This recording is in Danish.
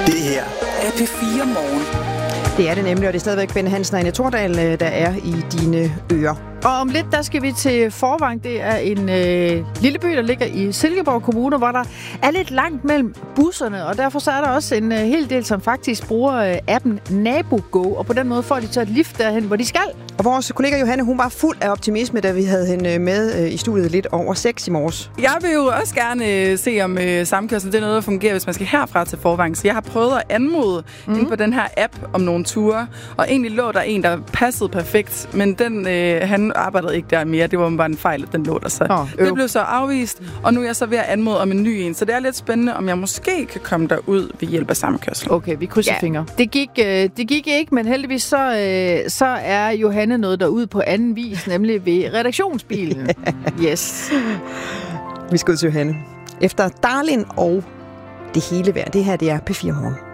Det her er P4 Morgen. Det er det nemlig, og det er stadigvæk Bente Hansen og Anne Tordal, der er i dine ører. Og om lidt, der skal vi til Fårvang. Det er en lille by, der ligger i Silkeborg Kommune, hvor der er lidt langt mellem busserne, og derfor så er der også en hel del, som faktisk bruger appen NaboGo, og på den måde får de så et lift derhen, hvor de skal. Og vores kollega Johanne, hun var fuld af optimisme, da vi havde hende med i studiet lidt over 6 i morges. Jeg vil jo også gerne se, om samkørsel det er noget, der fungerer, hvis man skal herfra til Fårvang. Så jeg har prøvet at anmode inde på den her app om nogle ture, og egentlig lå der en, der passede perfekt, men den, han arbejdede ikke der mere. Det var bare en fejl, at den lå der. Så det blev så afvist, og nu er jeg så ved at anmode om en ny en. Så det er lidt spændende, om jeg måske kan komme derud ved hjælp af samkørsel. Okay, vi krydser fingre. Det gik ikke, men heldigvis så er Johanne noget derude på anden vis, nemlig ved redaktionsbilen. Yes. Vi skal ud til Johanne. Efter Darlin og det hele værd. Det her, det er P4 Morgen.